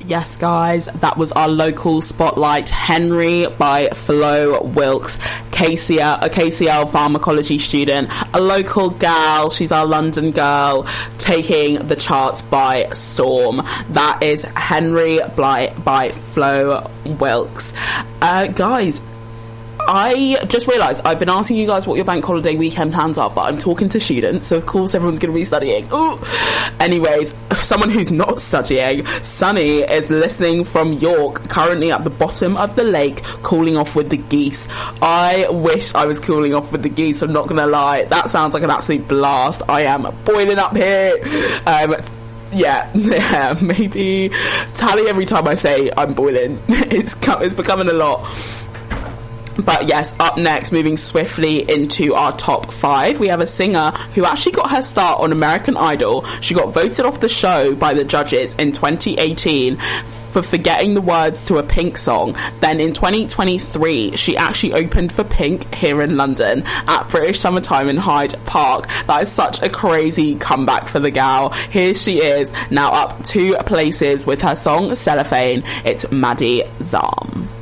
Yes, guys, that was our local spotlight, Henry by Flo Wilkes, a KCL pharmacology student, a local gal. She's our London girl, taking the charts by storm. That is Henry by Flo Wilkes. Guys, I just realised I've been asking you guys what your bank holiday weekend plans are, but I'm talking to students, so of course everyone's going to be studying. Ooh. Anyways, someone who's not studying, Sunny, is listening from York, currently at the bottom of the lake, cooling off with the geese. I wish I was cooling off with the geese, I'm not going to lie. That sounds like an absolute blast. I am boiling up here. Yeah, maybe tally every time I say I'm boiling. It's becoming a lot. But yes, up next, moving swiftly into our top 5, we have a singer who actually got her start on American Idol. She got voted off the show by the judges in 2018 for forgetting the words to a Pink song. Then in 2023, she actually opened for Pink here in London at British Summertime in Hyde Park. That is such a crazy comeback for the gal. Here she is, now up 2 places with her song Cellophane. It's Maddie Zam.